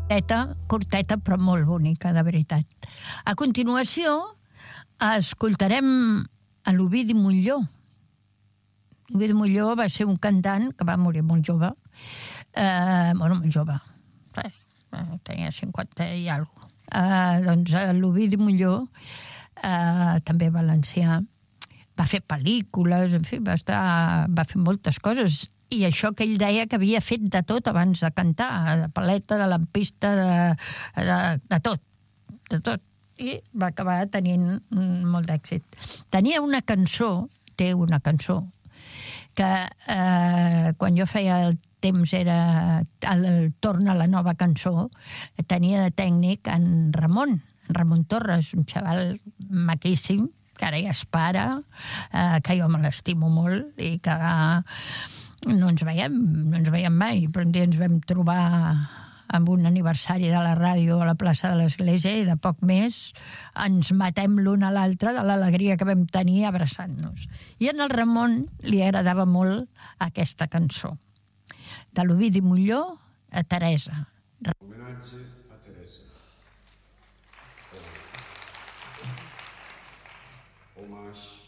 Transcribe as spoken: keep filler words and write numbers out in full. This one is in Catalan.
Curteta, curteta, però molt bonica, de veritat. A continuació, escoltarem a l'Ovidi Montllor. L'Ovidi Montllor va ser un cantant que va morir molt jove. Eh, bueno, molt jove. Eh, tenia cinquanta i alguna cosa. Eh, doncs l'Ovidi Montllor, eh, també valencià, va fer pel·lícules, en fi, va, estar, va fer moltes coses. I això que ell deia que havia fet de tot abans de cantar, de paleta, de lampista, de, de, de tot, de tot. I va acabar tenint molt d'èxit. Tenia una cançó, té una cançó, que eh, quan jo feia el temps era el, el torn a la nova cançó, tenia de tècnic en Ramon, en Ramon Torres, un xaval maquíssim, que ara ja és pare, eh, que jo me l'estimo molt i que no ens veiem, no ens veiem mai, però un dia ens vam trobar amb un aniversari de la ràdio a la plaça de l'Església i de poc més ens matem l'un a l'altre de l'alegria que vam tenir abraçant-nos. I en el Ramon li agradava molt aquesta cançó de l'Ovidi Montllor a Teresa. Homenatge a Teresa. Homenatge